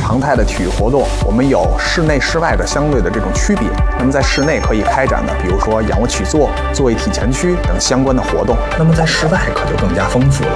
常态的体育活动，我们有室内室外的相对的这种区别。那么在室内可以开展的，比如说仰卧起坐、坐位体前屈等相关的活动。那么在室外可就更加丰富了。